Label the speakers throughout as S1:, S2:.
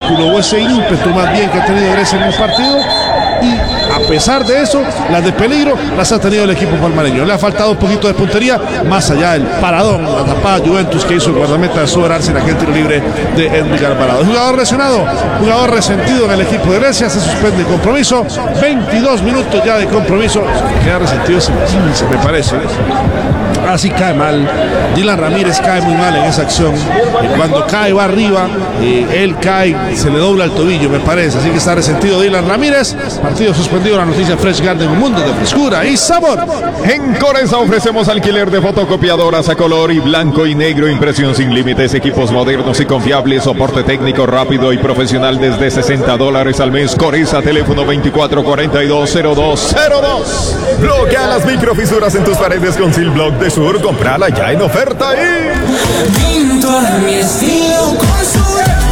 S1: músculo o ese ímpetu más bien que ha tenido Grecia en el partido, y a pesar de eso, las de peligro las ha tenido el equipo palmareño. Le ha faltado un poquito de puntería, más allá del paradón, la tapada Juventus que hizo el guardameta de Soberarse en aquel tiro libre de Edgar Alvarado. Jugador lesionado, jugador resentido en el equipo de Grecia, se suspende el compromiso, 22 minutos ya de compromiso, queda resentido ese 15 me parece. Así cae mal, Dylan Ramírez cae muy mal en esa acción, y cuando cae va arriba, él cae, se le dobla el tobillo me parece, así que está resentido Dylan Ramírez. Partido suspendido. La noticia Fresh Garden, un mundo de frescura y sabor.
S2: En Coresa ofrecemos alquiler de fotocopiadoras a color y blanco y negro, impresión sin límites, equipos modernos y confiables, soporte técnico rápido y profesional desde $60 al mes. Coresa, teléfono 2442-0202. Bloquea las microfisuras en tus paredes con Silblock de Sur. Comprala ya en oferta y...
S3: Pinto a mi estilo con Sur.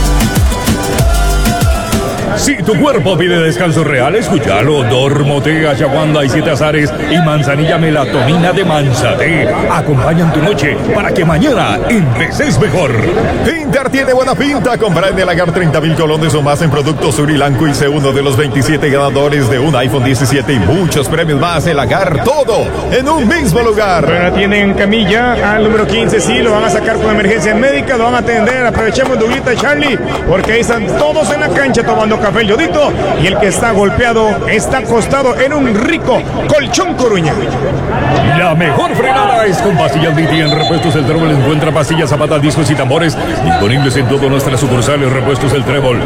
S4: Si tu cuerpo pide descanso real, escúchalo. Dormoté, Ashwagandha y 7 azares y manzanilla melatonina de Manzate acompañan tu noche para que mañana empeces mejor.
S2: Inter tiene buena pinta. Compra en el Agar 30,000 colones o más en productos Surilanco y sé uno de los 27 ganadores de un iPhone 17 y muchos premios más. El Agar, todo en un mismo lugar.
S5: Bueno, tienen camilla al número 15, sí, lo van a sacar con emergencia médica, lo van a atender. Aprovechemos Douglas Charlie, porque ahí están todos en la cancha tomando café el Yodito, y el que está golpeado está acostado en un rico colchón Coruña.
S4: La mejor frenada es con pastillas Diti. En Repuestos El Trébol encuentra pastillas, zapatas, discos y tambores disponibles en todas nuestras sucursales. Repuestos El Trébol,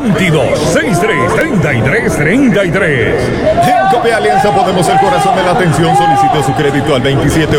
S4: 2263-3333.
S2: En Copia Alianza Podemos, el corazón de la atención. Solicitó su crédito al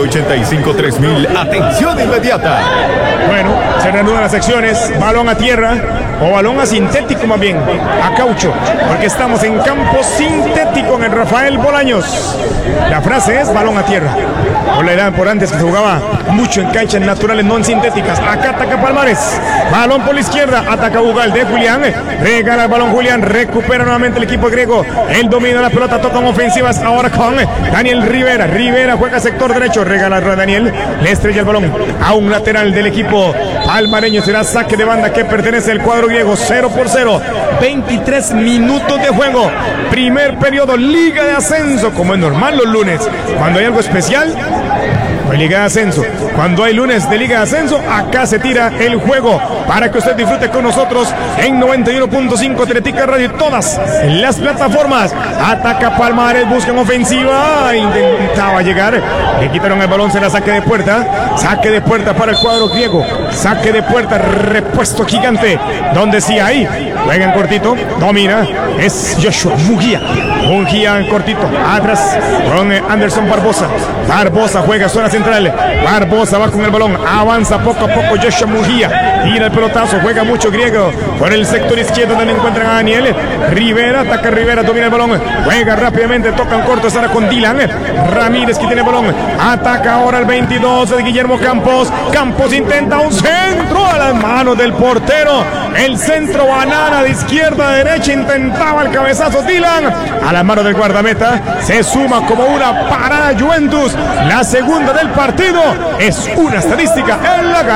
S2: 2785-3000. Atención inmediata.
S5: Bueno, se reanudan las secciones. Balón a tierra o balón a sintético, más bien a caucho, porque estamos en campo sintético en el Rafael Bolaños. La frase es balón a tierra. Por la edad, por antes que se jugaba mucho en canchas naturales, no en sintéticas. Acá ataca Palmares, balón por la izquierda, ataca Ugalde, Julián, regala el balón Julián, recupera nuevamente el equipo griego, el dominio de la pelota, tocan ofensivas ahora con Daniel Rivera. Rivera juega sector derecho, regala a Daniel, le estrella el balón a un lateral del equipo palmareño. Será saque de banda que pertenece al cuadro griego. 0-0, 23 minutos de juego, primer periodo, Liga de Ascenso, como es normal los lunes, cuando hay algo especial, hay Liga de Ascenso. Cuando hay lunes de Liga de Ascenso, acá se tira el juego para que usted disfrute con nosotros en 91.5 Teletica Radio y todas las plataformas. Ataca Palmares, buscan ofensiva, intentaba llegar, le quitaron el balón, será saque de puerta para el cuadro griego, saque de puerta, repuesto gigante, donde sí hay, juegan cortito, domina, es Joshua Munguía en cortito, atrás con Anderson Barbosa juega zona central, Barbosa va con el balón, avanza poco a poco Joshua Munguía, tira el pelotazo, juega mucho griego por el sector izquierdo donde encuentran a Daniel Rivera, ataca Rivera, domina el balón, juega rápidamente, tocan corto, estará con Dylan Ramírez que tiene el balón, ataca ahora el 22 de Guillermo Campos intenta un centro a las manos del portero, el centro banana de izquierda a derecha, intentaba el cabezazo Dylan, a las manos del guardameta, se suma como una parada Juventus, la segunda del partido, es una estadística en la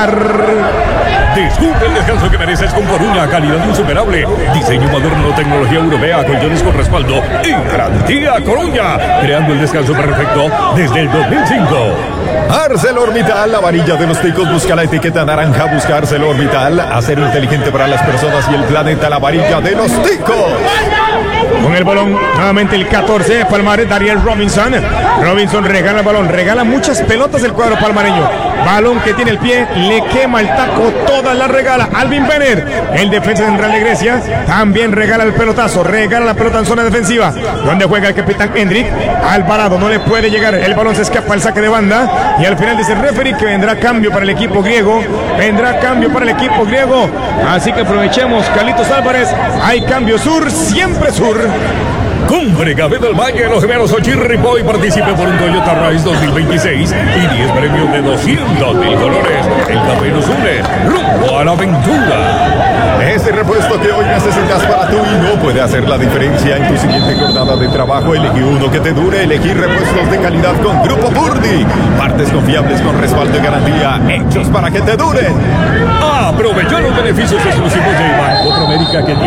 S4: Disfruta el descanso que mereces con Coruña, calidad insuperable, diseño moderno, tecnología europea, colchones con respaldo y garantía Coruña, creando el descanso perfecto desde el 2005.
S2: ArcelorMittal, la varilla de los ticos, busca la etiqueta naranja, busca ArcelorMittal, acero inteligente para las personas y el planeta, la varilla de los ticos.
S5: Con el balón, nuevamente el 14, Palmares, Dariel Robinson regala el balón, regala muchas pelotas del cuadro palmareño, balón que tiene el pie, le quema el taco, toda la regala Alvin Benner, el defensa central de Grecia, también regala el pelotazo, regala la pelota en zona defensiva, donde juega el capitán Hendrik, Alvarado no le puede llegar, el balón se escapa al saque de banda, y al final dice el referee que vendrá cambio para el equipo griego, así que aprovechemos, Carlitos Álvarez, hay cambio sur, siempre sur.
S4: Compre Café del Valle de los Gemelos Ochirripó y participe por un Toyota Rise 2026 y 10 premios de 200,000 colores. El café nos une rumbo a la aventura.
S2: Ese repuesto que hoy necesitas para tu y no puede hacer la diferencia en tu siguiente jornada de trabajo. Elegí uno que te dure, elegí repuestos de calidad con Grupo Burdi. Partes confiables con respaldo y garantía, hechos para que te duren.
S4: Aprovecha los beneficios exclusivos de Banco Promérica que